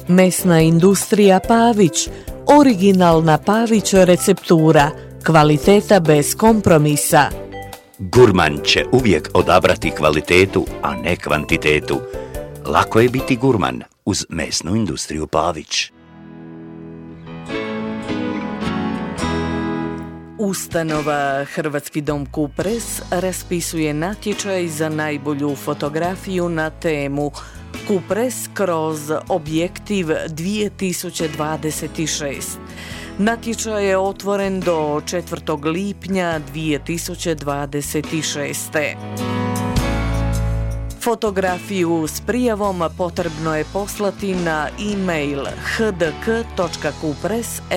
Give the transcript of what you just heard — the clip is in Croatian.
Mesna industrija Pavić, originalna Pavić receptura, kvaliteta bez kompromisa. Gurman će uvijek odabrati kvalitetu, a ne kvantitetu. Lako je biti gurman uz mesnu industriju Pavić. Ustanova Hrvatski dom Kupres raspisuje natječaj za najbolju fotografiju na temu Kupres kroz objektiv 2026. Natječaj je otvoren do 4. lipnja 2026. Fotografiju s prijavom potrebno je poslati na e-mail hdk.kupres